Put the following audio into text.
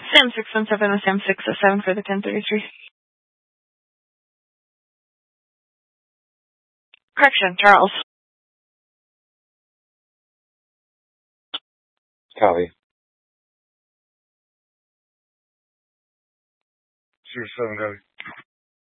Sam 617 and Sam 607 for the 1033. Correction, Charles. Copy. 07, copy.